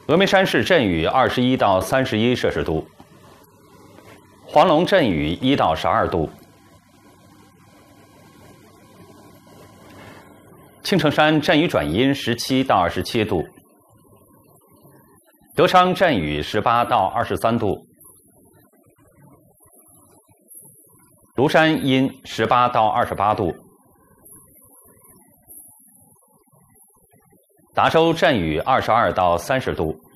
峨眉山市阵雨21到31摄氏度，黄龙阵雨1到12度，青城山阵雨转阴17到27度，德昌阵雨18到23度，庐山阴18到28度，达州阵雨22到30度。